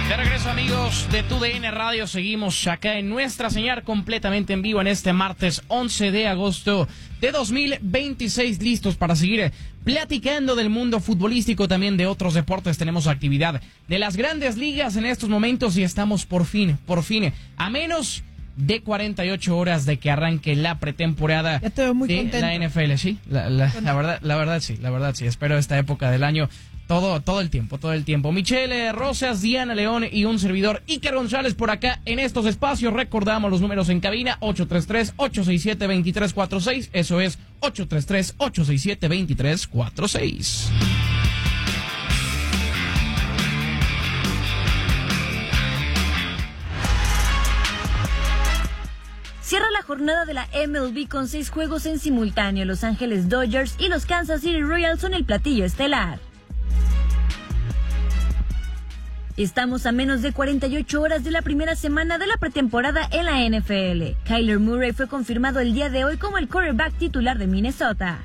De regreso, amigos de TUDN Radio, seguimos acá en nuestra señal completamente en vivo en este martes 11 de agosto de 2026, listos para seguir platicando del mundo futbolístico, también de otros deportes. Tenemos actividad de las grandes ligas en estos momentos y estamos por fin, a menos de 48 horas de que arranque la pretemporada de la NFL, sí, la verdad sí, espero esta época del año. Todo el tiempo. Michelle Rosas, Diana León y un servidor Iker González por acá en estos espacios. Recordamos los números en cabina: 833-867-2346. Eso es 833-867-2346. Cierra la jornada de la MLB con 6 juegos en simultáneo. Los Ángeles Dodgers y los Kansas City Royals son el platillo estelar. Estamos a menos de 48 horas de la primera semana de la pretemporada en la NFL. Kyler Murray fue confirmado el día de hoy como el quarterback titular de Minnesota.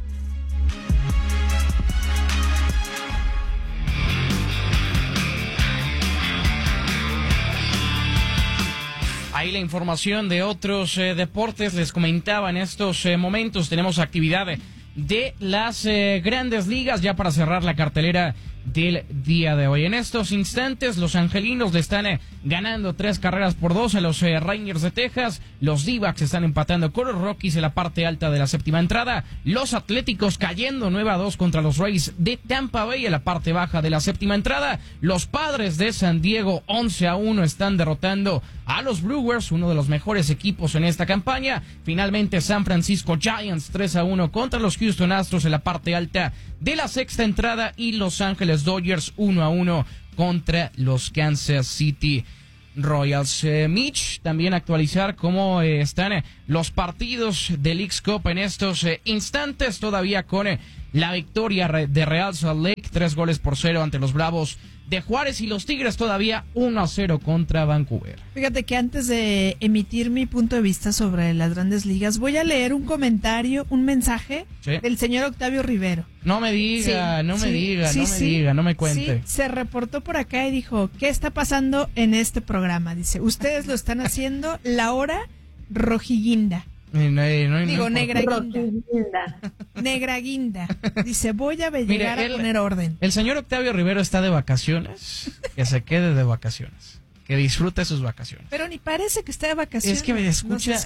Ahí la información de otros deportes. Les comentaba en estos momentos tenemos actividad de las grandes ligas ya para cerrar la cartelera del día de hoy. En estos instantes los angelinos le están ganando 3-2 a los Rangers de Texas. Los D-backs están empatando con los Rockies en la parte alta de la séptima entrada. Los Atléticos cayendo 9-2 contra los Rays de Tampa Bay en la parte baja de la séptima entrada. Los Padres de San Diego 11-1 están derrotando a los Brewers, uno de los mejores equipos en esta campaña. Finalmente San Francisco Giants 3-1 contra los Houston Astros en la parte alta de la sexta entrada, y Los Ángeles Dodgers 1-1 contra los Kansas City Royals. Mitch, también actualizar cómo están los partidos del Leagues Cup en estos instantes, todavía con la victoria de Real Salt Lake 3-0 ante los Bravos de Juárez, y los Tigres todavía 1-0 contra Vancouver. Fíjate que antes de emitir mi punto de vista sobre las grandes ligas, voy a leer un comentario, un mensaje del señor Octavio Rivero. No me diga, no me cuente. Sí, se reportó por acá y dijo: ¿qué está pasando en este programa? Dice: ustedes lo están haciendo la hora rojiguinda. Digo, negraguinda. Negraguinda. Dice: voy a llegar a poner orden. El señor Octavio Rivero está de vacaciones. Que se quede de vacaciones. Que disfrute sus vacaciones. Pero ni parece que está de vacaciones. Es que escucha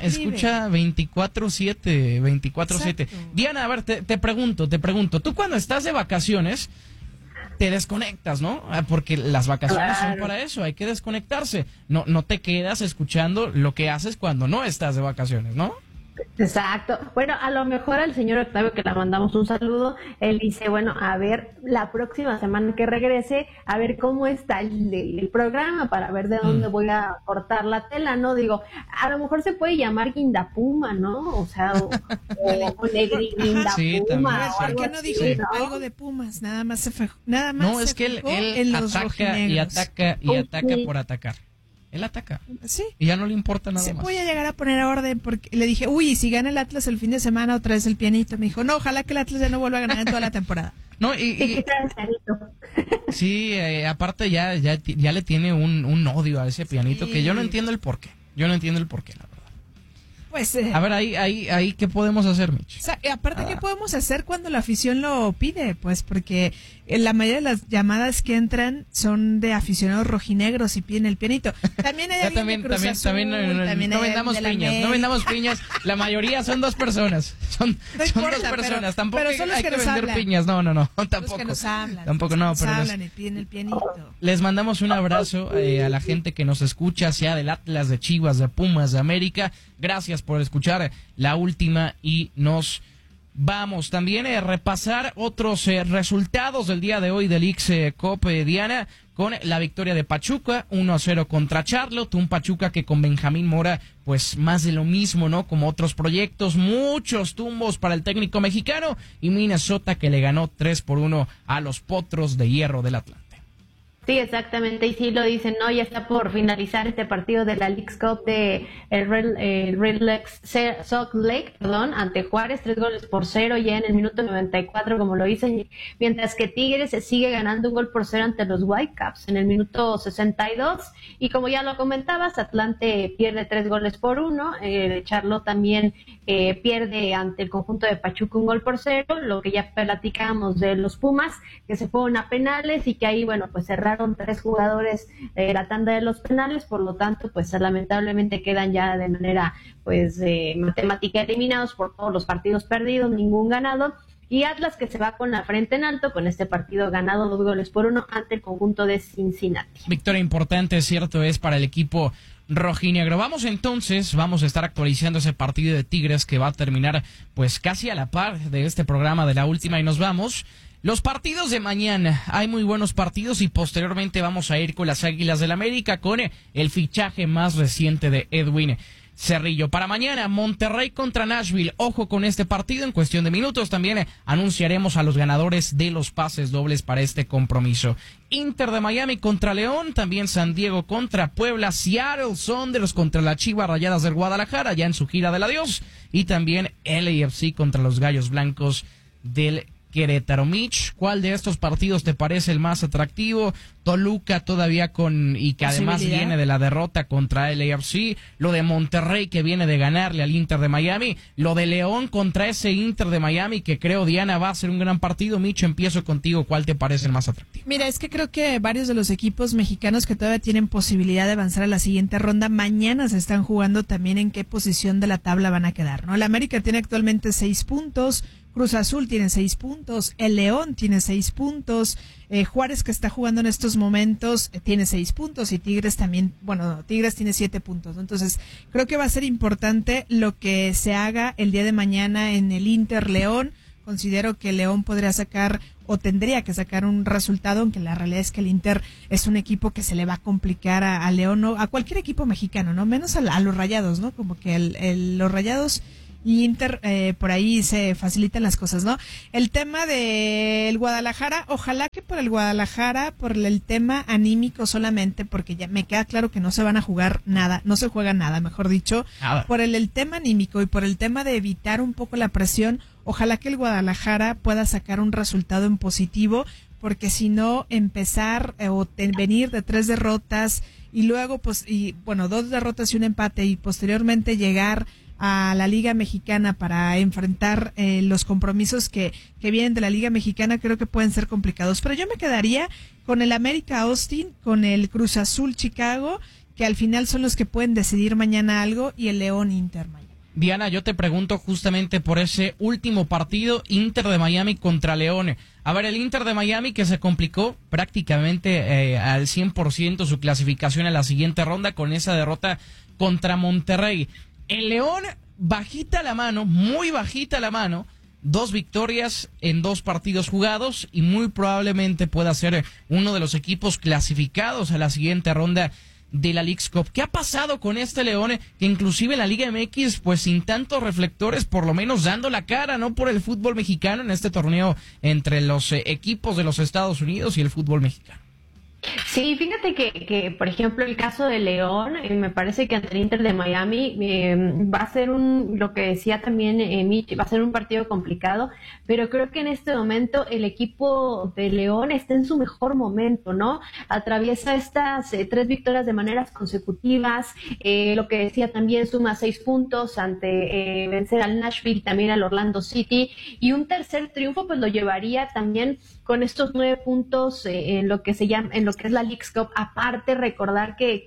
24/7. Diana, a ver, te pregunto. Tú cuando estás de vacaciones te desconectas, ¿no? Porque las vacaciones son para eso, hay que desconectarse. No te quedas escuchando lo que haces cuando no estás de vacaciones, ¿no? Exacto. Bueno, a lo mejor al señor Octavio, que le mandamos un saludo, él dice: bueno, a ver, la próxima semana que regrese, a ver cómo está el programa, para ver de dónde voy a cortar la tela, ¿no? Digo, a lo mejor se puede llamar Guindapuma, ¿no? O sea, o Guindapuma. Sí, también, ¿por qué no dijo algo de Pumas? Nada más se fue. No, es que él ataca y ataca por atacar. Él ataca. Sí. Y ya no le importa nada más. Voy a llegar a poner orden, porque le dije: uy, si gana el Atlas el fin de semana, otra vez el pianito. Me dijo: no, ojalá que el Atlas ya no vuelva a ganar en toda la temporada. No, sí, aparte ya le tiene un odio a ese pianito, que yo no entiendo el porqué. La verdad. Pues, a ver, ahí ¿qué podemos hacer, Mitch? O sea, aparte, ¿qué podemos hacer cuando la afición lo pide? Pues porque la mayoría de las llamadas que entran son de aficionados rojinegros y piden el pianito. También hay alguien de Cruz Azul, no vendamos piñas. La mayoría son 2 personas. Son 2 personas. Tampoco hay que vender piñas. No, tampoco. Los que nos hablan. Tampoco, no, pero hablan y piden el pianito. Les mandamos un abrazo a la gente que nos escucha, sea del Atlas, de Chivas, de Pumas, de América. Gracias por escuchar la última, y nos vamos también a repasar otros resultados del día de hoy del Leagues Cup, Diana, con la victoria de Pachuca 1-0 contra Charlotte, un Pachuca que con Benjamín Mora, pues más de lo mismo, ¿no? Como otros proyectos, muchos tumbos para el técnico mexicano, y Minnesota que le ganó 3-1 a los Potros de Hierro del Atlante. Sí, exactamente, y sí lo dicen, ¿no? Ya está por finalizar este partido de la Leagues Cup de Red Sox Lake, ante Juárez, 3-0 ya en el minuto 94, como lo dicen, mientras que Tigres se sigue ganando 1-0 ante los Whitecaps en el minuto 62, y como ya lo comentabas, Atlante pierde 3-1, Charlotte también pierde ante el conjunto de Pachuca 1-0, lo que ya platicábamos de los Pumas, que se fueron a penales y que ahí, bueno, pues cerraron 3 jugadores la tanda de los penales, por lo tanto, pues lamentablemente quedan ya de manera pues matemática eliminados por todos los partidos perdidos, ningún ganado, y Atlas que se va con la frente en alto con este partido ganado 2-1 ante el conjunto de Cincinnati. Victoria importante, cierto es, para el equipo rojinegro. Vamos a estar actualizando ese partido de Tigres que va a terminar pues casi a la par de este programa de la última, y nos vamos. Los partidos de mañana, hay muy buenos partidos, y posteriormente vamos a ir con las Águilas del América con el fichaje más reciente de Edwin Cerrillo. Para mañana, Monterrey contra Nashville. Ojo con este partido, en cuestión de minutos también anunciaremos a los ganadores de los pases dobles para este compromiso. Inter de Miami contra León, también San Diego contra Puebla, Seattle Sounders contra las Chivas Rayadas del Guadalajara, ya en su gira del adiós, y también LAFC contra los Gallos Blancos del Querétaro. Mitch, ¿cuál de estos partidos te parece el más atractivo? Toluca todavía y que además viene de la derrota contra el LAFC, lo de Monterrey que viene de ganarle al Inter de Miami, lo de León contra ese Inter de Miami que creo, Diana, va a ser un gran partido. Mitch, empiezo contigo, ¿cuál te parece el más atractivo? Mira, es que creo que varios de los equipos mexicanos que todavía tienen posibilidad de avanzar a la siguiente ronda, mañana se están jugando también en qué posición de la tabla van a quedar, ¿no? El América tiene actualmente 6 puntos, Cruz Azul tiene 6 puntos, el León tiene 6 puntos, Juárez, que está jugando en estos momentos, tiene 6 puntos, y Tigres también, Tigres tiene 7 puntos, ¿no? Entonces creo que va a ser importante lo que se haga el día de mañana en el Inter León. Considero que León podría sacar o tendría que sacar un resultado, aunque la realidad es que el Inter es un equipo que se le va a complicar a León, ¿no? A cualquier equipo mexicano, ¿no? Menos a los Rayados, ¿no? Como que los Rayados y Inter, por ahí se facilitan las cosas, ¿no? El tema del Guadalajara, ojalá que por el Guadalajara, por el tema anímico solamente, porque ya me queda claro que no se van a jugar nada, no se juega nada, mejor dicho, por el tema anímico y por el tema de evitar un poco la presión, ojalá que el Guadalajara pueda sacar un resultado en positivo, porque si no, empezar venir de 3 derrotas y luego, 2 derrotas y un empate, y posteriormente llegar a la Liga Mexicana para enfrentar los compromisos que vienen de la Liga Mexicana, creo que pueden ser complicados. Pero yo me quedaría con el América Austin, con el Cruz Azul Chicago, que al final son los que pueden decidir mañana algo, y el León Inter mañana. Diana, yo te pregunto justamente por ese último partido, Inter de Miami contra León. A ver, el Inter de Miami que se complicó prácticamente al 100% su clasificación a la siguiente ronda con esa derrota contra Monterrey. El León, bajita la mano, muy bajita la mano, 2 victorias en 2 partidos jugados, y muy probablemente pueda ser uno de los equipos clasificados a la siguiente ronda de la Leagues Cup. ¿Qué ha pasado con este León que inclusive en la Liga MX, pues sin tantos reflectores, por lo menos dando la cara, ¿no?, por el fútbol mexicano en este torneo entre los equipos de los Estados Unidos y el fútbol mexicano? Sí, fíjate que por ejemplo, el caso de León, me parece que ante el Inter de Miami va a ser lo que decía también Mitch, va a ser un partido complicado, pero creo que en este momento el equipo de León está en su mejor momento, ¿no? Atraviesa estas 3 victorias de maneras consecutivas, lo que decía también, suma 6 puntos ante vencer al Nashville, también al Orlando City, y un tercer triunfo pues lo llevaría también con estos 9 puntos en lo que se llama, en lo que es la Leagues Cup. Aparte, recordar que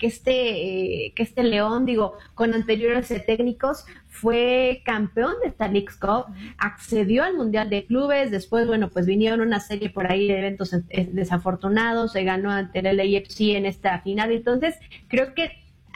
este León, con anteriores técnicos, fue campeón de esta Leagues Cup, accedió al Mundial de Clubes, después, pues vinieron una serie por ahí de eventos desafortunados, se ganó ante el LAFC en esta final. Entonces, creo que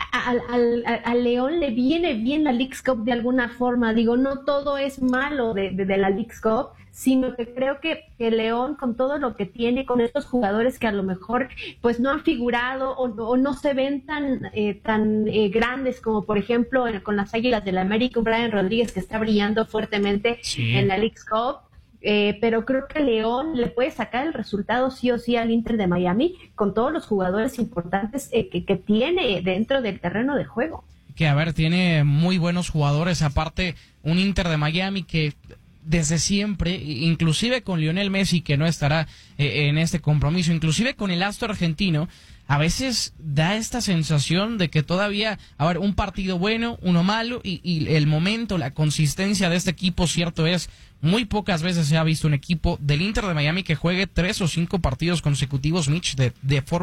al León le viene bien la Leagues Cup de alguna forma. No todo es malo de la Leagues Cup, sino que creo que León, con todo lo que tiene, con estos jugadores que a lo mejor pues no han figurado o no se ven tan grandes como por ejemplo con las Águilas del América, Brian Rodríguez, que está brillando fuertemente en la Leagues Cup. pero creo que León le puede sacar el resultado sí o sí al Inter de Miami con todos los jugadores importantes que tiene dentro del terreno de juego. Que, a ver, tiene muy buenos jugadores, aparte un Inter de Miami que desde siempre, inclusive con Lionel Messi, que no estará en este compromiso, inclusive con el astro argentino, a veces da esta sensación de que todavía, a ver, un partido bueno, uno malo, y el momento, la consistencia de este equipo, cierto es, muy pocas veces se ha visto un equipo del Inter de Miami que juegue 3 o 5 partidos consecutivos, Mitch, de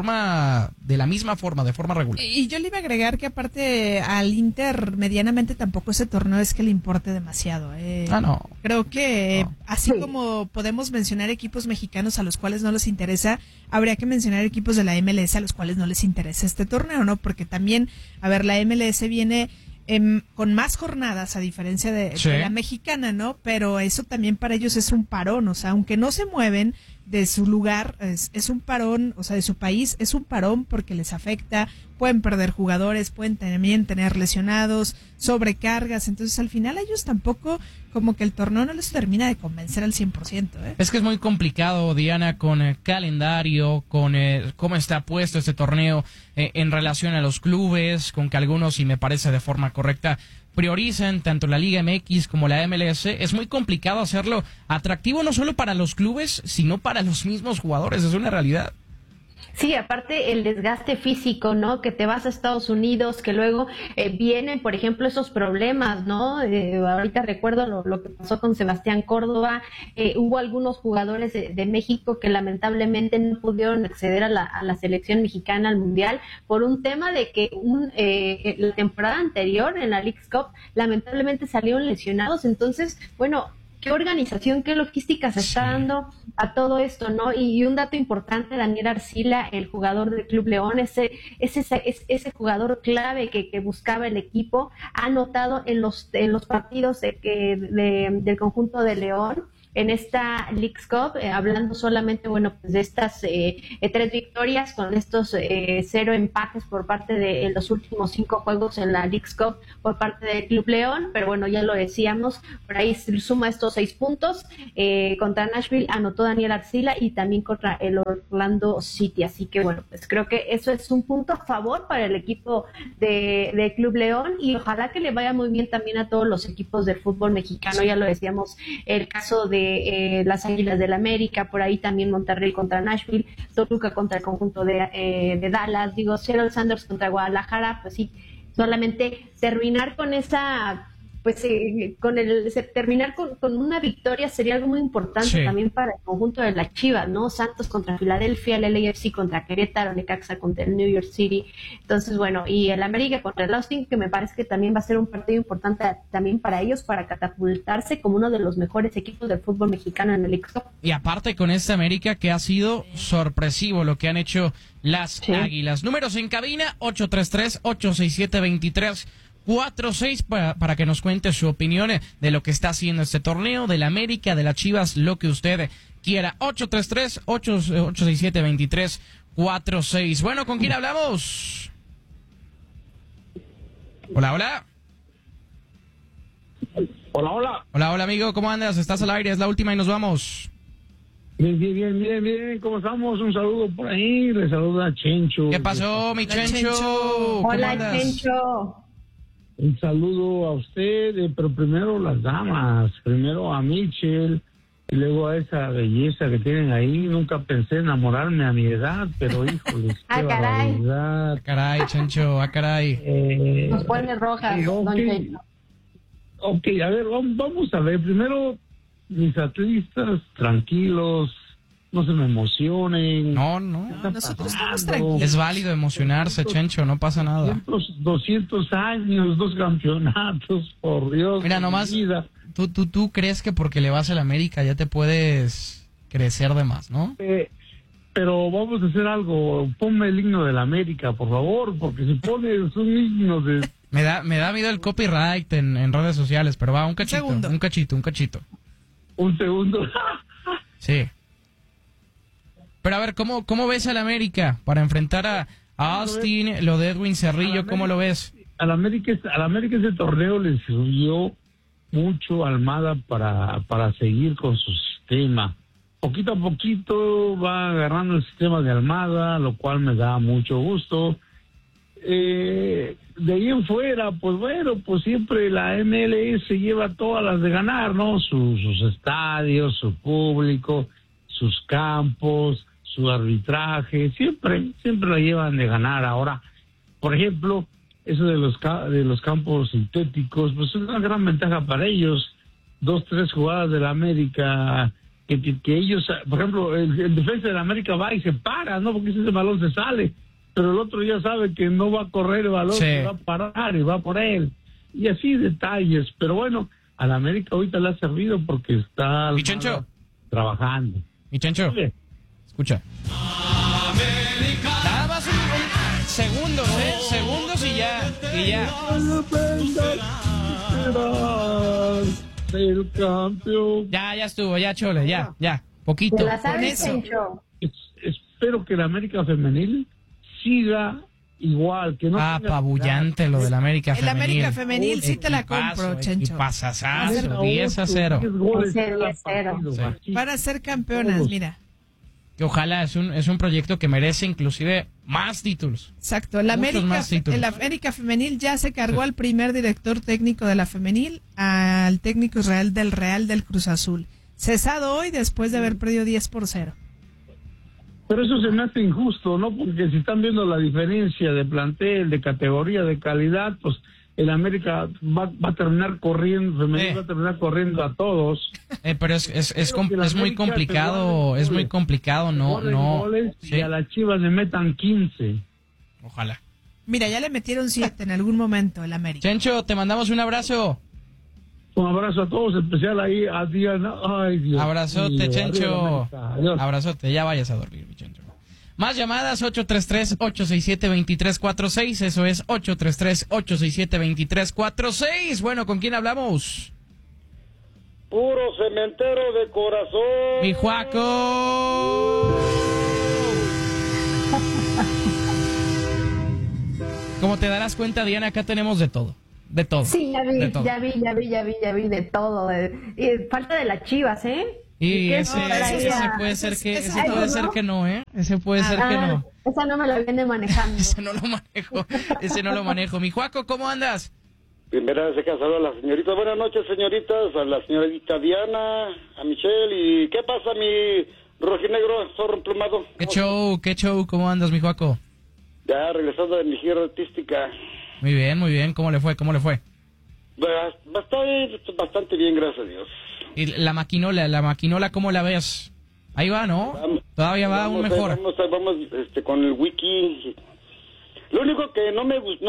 la misma forma, de forma regular. Y yo le iba a agregar que aparte al Inter medianamente tampoco ese torneo es que le importe demasiado. No. Creo que así como podemos mencionar equipos mexicanos a los cuales no les interesa, habría que mencionar equipos de la MLS a los cuales no les interesa este torneo, ¿no? Porque también, a ver, la MLS viene con más jornadas a diferencia de la mexicana, ¿no? Pero eso también para ellos es un parón, o sea, aunque no se mueven de su lugar, es un parón, o sea, de su país, es un parón porque les afecta, pueden perder jugadores, pueden también tener lesionados, sobrecargas, entonces al final a ellos tampoco, como que el torneo no les termina de convencer al 100%. Es que es muy complicado, Diana, con el calendario, con cómo está puesto este torneo en relación a los clubes, con que algunos, y me parece de forma correcta, priorizan tanto la Liga MX como la MLS. Es muy complicado hacerlo atractivo no solo para los clubes, sino para los mismos jugadores, es una realidad. Sí, aparte el desgaste físico, ¿no? Que te vas a Estados Unidos, que luego vienen, por ejemplo, esos problemas, ¿no? Ahorita recuerdo lo que pasó con Sebastián Córdoba. Hubo algunos jugadores de México que lamentablemente no pudieron acceder a la selección mexicana al Mundial por un tema de que la temporada anterior en la Leagues Cup lamentablemente salieron lesionados. Entonces, bueno, qué organización, qué logística se está dando a todo esto, ¿no? Y un dato importante, Daniel Arcila, el jugador del Club León, ese jugador clave que buscaba el equipo, ha anotado en los partidos del conjunto de León, en esta Leagues Cup, hablando solamente, bueno, pues de estas 3 victorias con estos 0 empates por parte de los últimos 5 juegos en la Leagues Cup por parte del Club León, pero bueno, ya lo decíamos, por ahí suma estos 6 puntos, contra Nashville anotó Daniel Arcila y también contra el Orlando City, así que bueno, pues creo que eso es un punto a favor para el equipo de Club León y ojalá que le vaya muy bien también a todos los equipos del fútbol mexicano, ya lo decíamos, el caso de las Águilas del América, por ahí también Monterrey contra Nashville, Toluca contra el conjunto de Dallas, Seattle Sanders contra Guadalajara, pues sí, solamente terminar con esa, pues terminar con una victoria sería algo muy importante también para el conjunto de las Chivas, ¿no? Santos contra Filadelfia, el LAFC contra Querétaro, Necaxa contra el New York City, entonces bueno, y el América contra el Austin, que me parece que también va a ser un partido importante también para ellos, para catapultarse como uno de los mejores equipos del fútbol mexicano en el Leagues Cup. Y aparte con este América que ha sido sorpresivo lo que han hecho las Águilas. Números en cabina, 833-867-2346 para que nos cuente su opinión de lo que está haciendo este torneo, del América, de las Chivas, lo que usted quiera. 833-867-2346. Bueno, ¿con quién hablamos? Hola. Hola, amigo, ¿cómo andas? Estás al aire, es la última y nos vamos. Bien, ¿cómo estamos? Un saludo por ahí, le saluda Chencho. ¿Qué pasó, mi Chencho? Hola, Chencho. Un saludo a usted, pero primero las damas, primero a Michelle y luego a esa belleza que tienen ahí. Nunca pensé enamorarme a mi edad, pero híjoles, qué barbaridad. Caray, Chencho, caray. Nos pone rojas, don Chencho. Ok, a ver, vamos a ver. Primero, mis atletas, tranquilos, no se me emocionen. No. Nosotros estamos tranquilos. Es válido emocionarse, Chencho, no pasa nada. 200 años, 2 campeonatos, por Dios. Mira, nomás, ¿tú crees que porque le vas a la América ya te puedes crecer de más, ¿no? Pero vamos a hacer algo. Ponme el himno de la América, por favor, porque si pones un himno de... Me da miedo el copyright en redes sociales, pero va, un cachito. Un segundo. Sí. Pero a ver, ¿cómo ves al América para enfrentar a Austin, lo de Edwin Cerrillo? ¿Cómo lo ves? Al América ese torneo le sirvió mucho a Almada para seguir con sus sistema. Poquito a poquito va agarrando el sistema de Almada, lo cual me da mucho gusto. De ahí en fuera, pues bueno, pues siempre la MLS lleva todas las de ganar, ¿no? Sus estadios, su público, sus campos, su arbitraje, siempre la llevan de ganar. Ahora, por ejemplo, eso de los campos sintéticos, pues es una gran ventaja para ellos. 2-3 jugadas de la América que ellos, por ejemplo, el defensa de la América va y se para, ¿no? Porque ese balón se sale, pero el otro ya sabe que no va a correr el balón, se va a parar y va por él. Y así detalles, pero bueno, a la América ahorita le ha servido porque está trabajando. Mi Chencho, ¿sí? Escucha. Nada más segundos, segundos y ya. El campeón. Ya estuvo, ya Chole, ya, poquito. ¿Te la sabes, Chencho? Espero que la América femenil siga igual, que no apabullante lo de la América femenil. El América femenil sí te la compro, Chencho. Pasasazo, 10-0. 10-0. Para ser campeonas, mira. Que ojalá es un proyecto que merece inclusive más títulos. Exacto, el América femenil ya se cargó al primer director técnico de la femenil, al técnico Israel del Real del Cruz Azul, cesado hoy después de haber perdido 10-0. Pero eso se me hace injusto, ¿no? Porque si están viendo la diferencia de plantel, de categoría, de calidad, pues el América va a terminar corriendo, femenil va a terminar corriendo a todos. Pero es muy complicado, no. Sí. Y a las Chivas le metan 15. Ojalá. Mira, ya le metieron 7 en algún momento el América. Chencho, te mandamos un abrazo. Un abrazo a todos, especial ahí a Diana. Ay, Dios. Abrazote, Chencho. Abrazote, ya vayas a dormir, mi Chencho. Más llamadas, 833-867-2346. Eso es 833-867-2346. Bueno, ¿con quién hablamos? Puro cementero de corazón. ¡Mi Juaco! Como te darás cuenta, Diana, acá tenemos de todo. De todo. Sí, ya vi de todo. Falta de las Chivas, ¿eh? Y ese puede ser que no, ¿eh? Ese puede ser que no. Esa no me la viene manejando. Ese no lo manejo. Mi Juaco, ¿cómo andas? Primera vez que saludo a las señoritas. Buenas noches, señoritas. A la señorita Diana, a Michelle. ¿Y qué pasa, mi rojinegro zorro emplumado? ¿Qué show? ¿Cómo andas, mi Juaco? Ya regresando de mi gira artística. Muy bien. ¿Cómo le fue? Bastante bien, gracias a Dios. ¿Y la maquinola, cómo la ves? Ahí va, ¿no? Todavía va aún mejor. Vamos con el wiki. Lo único que no me gustó,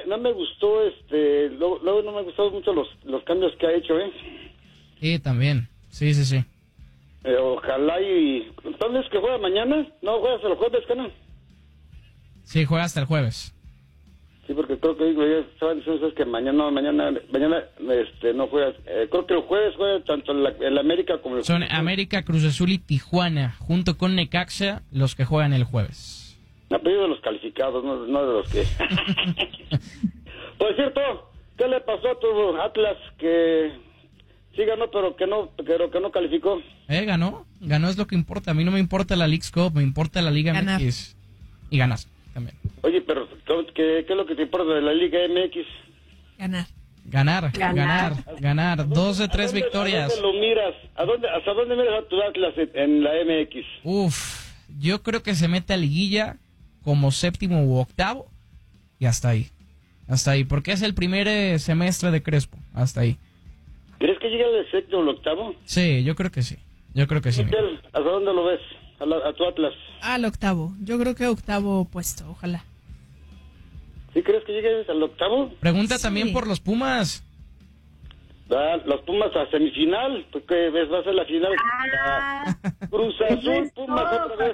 luego no me gustaron mucho los cambios que ha hecho, ¿eh? Sí, también. Sí. Ojalá y... ¿Entonces que juega mañana? ¿No juega hasta el jueves, Cana? Sí, juega hasta el jueves. Sí, porque creo que ya estaban diciendo que mañana no juegas. Creo que el jueves juega tanto el América como el... Son América, Cruz Azul y Tijuana, junto con Necaxa, los que juegan el jueves. Ha pedido de los calificados, no de los que... Por cierto, ¿qué le pasó a tu Atlas que sí ganó, pero que no calificó? Ganó es lo que importa. A mí no me importa la Leagues Cup, me importa la Liga MX. Y ganas también. Oye, pero ¿qué es lo que te importa de la Liga MX? Ganar. 2 de 3 victorias. ¿Hasta dónde lo miras? ¿Hasta dónde miras a tu Atlas en la MX? Yo creo que se mete a liguilla como 7º u 8º y hasta ahí, porque es el primer semestre de Crespo, hasta ahí. ¿Crees que llegue al 7º o al 8º? Sí, yo creo que sí. ¿Hasta dónde lo ves? A tu Atlas. Al 8º, yo creo que 8º puesto, ojalá. ¿Sí crees que llegues al 8º? Pregunta también por los Pumas. Los Pumas a semifinal, porque va a ser la final. Cruz Azul, Pumas otra vez.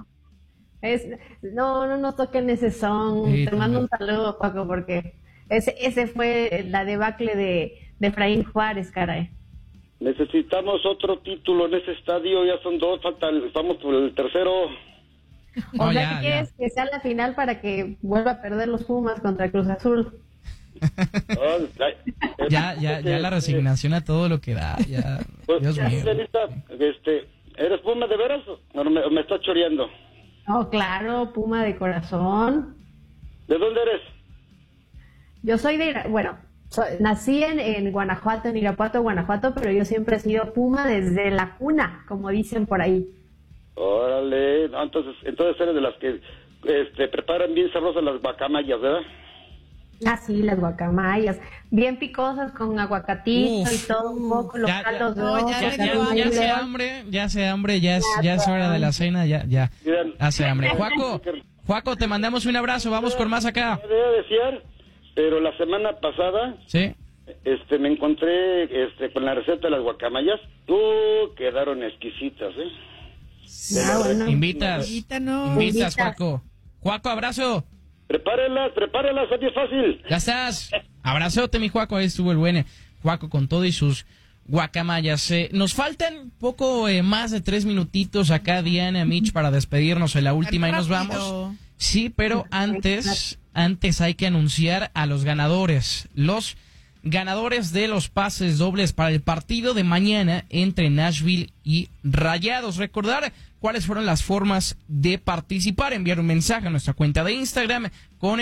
No nos toquen ese son. Sí, te mando un saludo, Paco, porque ese fue la debacle de Efraín Juárez, caray. Necesitamos otro título en ese estadio, ya son 2, estamos por el tercero. ¿Qué quieres que sea la final para que vuelva a perder los Pumas contra Cruz Azul? Ya la resignación a todo lo que da, ya. Pues, Dios mío. ¿Eres Puma de veras o me estás choreando? Oh, claro, Puma de corazón. ¿De dónde eres? Yo soy nací en Guanajuato, en Irapuato, Guanajuato, pero yo siempre he sido Puma desde la cuna, como dicen por ahí. Órale, no, entonces eres de las que preparan bien sabrosas las guacamayas, ¿verdad? Ah, sí, las guacamayas, bien picosas con aguacatito y todo un poco, los caldos de ojos. Ya hace hambre, ya es hora de la cena, ya hace hambre. Juaco, te mandamos un abrazo, vamos con más acá. Me debe decir, pero la semana pasada, sí, me encontré con la receta de las guacamayas, quedaron exquisitas, Bueno. Invitas, Juaco. Juaco, abrazo. Prepáralas, así es fácil. Ya estás. Abrazote, mi Juaco. Ahí estuvo el buen Juaco con todo y sus guacamayas. Nos faltan poco más de 3 minutitos acá, Diana, Mitch, para despedirnos en la última y nos vamos. Sí, pero antes hay que anunciar a los ganadores. Los ganadores de los pases dobles para el partido de mañana entre Nashville y Rayados. Recordar cuáles fueron las formas de participar. Enviar un mensaje a nuestra cuenta de Instagram con,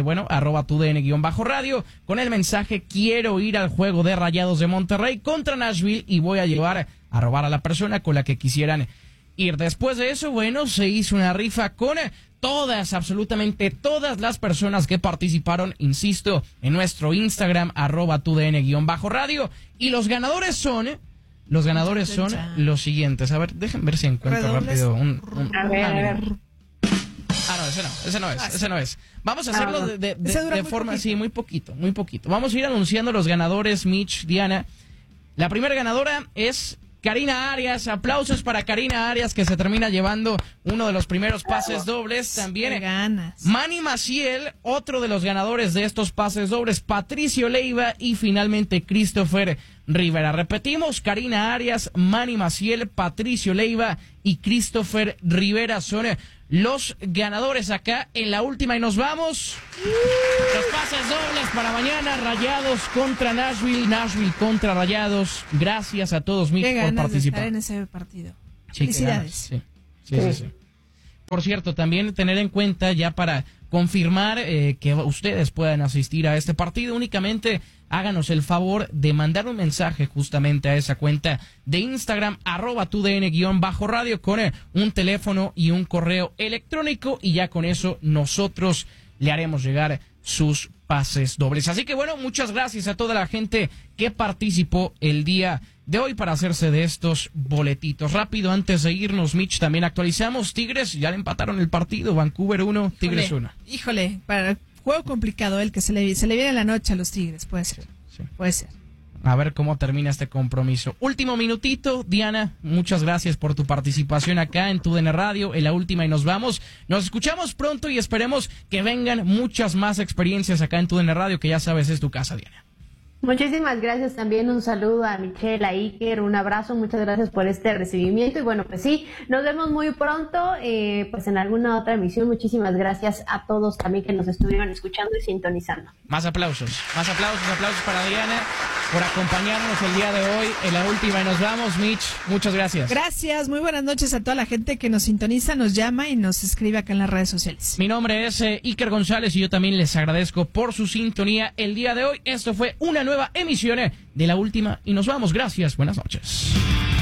@tudn_radio, con el mensaje: quiero ir al juego de Rayados de Monterrey contra Nashville y voy a robar a la persona con la que quisieran ir. Después de eso, se hizo una rifa con absolutamente todas las personas que participaron, insisto, en nuestro Instagram, @tudn_radio. Y los ganadores son los siguientes. A ver, déjenme ver si encuentro rápido A ver. Ah, no, ese no es. Vamos a hacerlo de forma así, muy poquito. Vamos a ir anunciando los ganadores, Mitch, Diana. La primera ganadora es Karina Arias. Aplausos para Karina Arias, que se termina llevando uno de los primeros pases dobles. También Manny Maciel, otro de los ganadores de estos pases dobles. Patricio Leiva y finalmente Christopher Rivera. Repetimos: Karina Arias, Manny Maciel, Patricio Leiva y Christopher Rivera son los ganadores acá en la última y nos vamos. Los pases dobles para mañana: Rayados contra Nashville contra Rayados. Gracias a todos, Mitch, por participar en ese partido. Sí, felicidades. Sí. Por cierto, también tener en cuenta, ya para confirmar que ustedes puedan asistir a este partido, únicamente háganos el favor de mandar un mensaje justamente a esa cuenta de Instagram, @tudn_radio, con un teléfono y un correo electrónico, y ya con eso nosotros le haremos llegar sus pases dobles. Así que muchas gracias a toda la gente que participó el día de hoy para hacerse de estos boletitos. Rápido, antes de irnos, Mitch, también actualizamos: Tigres ya le empataron el partido, Vancouver 1, Tigres 1. Híjole, para juego complicado el que se le viene en la noche a los Tigres, puede ser. Sí. Puede ser. A ver cómo termina este compromiso. Último minutito, Diana, muchas gracias por tu participación acá en TUDN Radio, en la última y nos vamos. Nos escuchamos pronto y esperemos que vengan muchas más experiencias acá en TUDN Radio, que ya sabes es tu casa, Diana. Muchísimas gracias, también un saludo a Michelle, a Iker, un abrazo, muchas gracias por este recibimiento y pues sí, nos vemos muy pronto pues en alguna otra emisión. Muchísimas gracias a todos también que nos estuvieron escuchando y sintonizando. Más aplausos para Diana por acompañarnos el día de hoy en la última y nos vamos. Mitch, muchas gracias. Gracias, muy buenas noches a toda la gente que nos sintoniza, nos llama y nos escribe acá en las redes sociales. Mi nombre es Iker González y yo también les agradezco por su sintonía el día de hoy. Esto fue una nueva emisión de la última y nos vamos. Gracias, buenas noches.